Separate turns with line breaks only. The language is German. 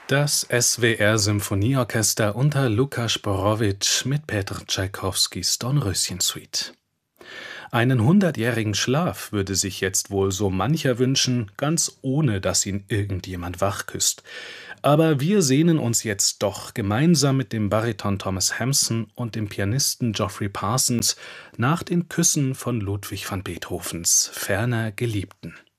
Das SWR-Symphonieorchester unter Lukas Borowitsch mit Petr Tschaikowskis Dornröschen-Suite. Einen hundertjährigen Schlaf würde sich jetzt wohl so mancher wünschen, ganz ohne dass ihn irgendjemand wachküsst. Aber wir sehnen uns jetzt doch gemeinsam mit dem Bariton Thomas Hampson und dem Pianisten Geoffrey Parsons nach den Küssen von Ludwig van Beethovens ferner Geliebten.